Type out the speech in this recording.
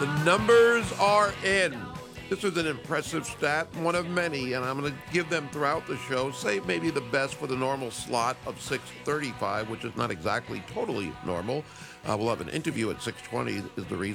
The numbers are in. This is an impressive stat, one of many, and I'm going to give them throughout the show. Save maybe the best for the normal slot of 6:35, which is not exactly totally normal. We'll have an interview at 6:20 is the reason.